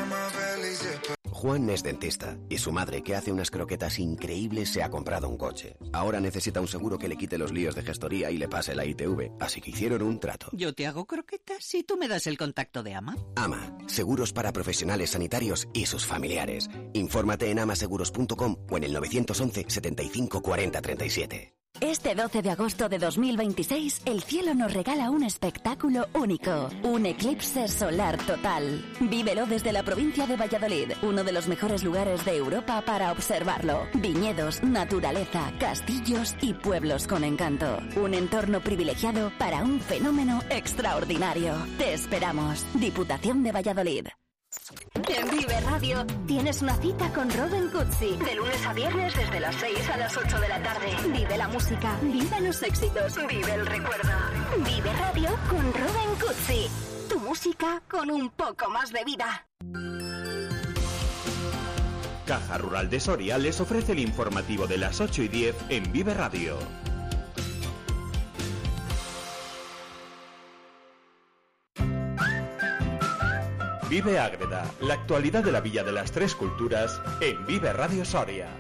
Juan es dentista y su madre, que hace unas croquetas increíbles, se ha comprado un coche. Ahora necesita un seguro que le quite los líos de gestoría y le pase la ITV, así que hicieron un trato. Yo te hago croquetas y tú me das el contacto de AMA. AMA, seguros para profesionales sanitarios y sus familiares. Infórmate en amaseguros.com o en el 911 75 40 37. Este 12 de agosto de 2026, el cielo nos regala un espectáculo único, un eclipse solar total. Vívelo desde la provincia de Valladolid, uno de los mejores lugares de Europa para observarlo. Viñedos, naturaleza, castillos y pueblos con encanto. Un entorno privilegiado para un fenómeno extraordinario. Te esperamos. Diputación de Valladolid. En Vive Radio tienes una cita con Robin Cutsi. De lunes a viernes desde las 6 a las 8 de la tarde. Vive la música, vive los éxitos, vive el recuerdo. Vive Radio con Robin Cutsi. Tu música con un poco más de vida. Caja Rural de Soria les ofrece el informativo de las 8:10 en Vive Radio. Vive Ágreda, la actualidad de la Villa de las Tres Culturas en Vive Radio Soria.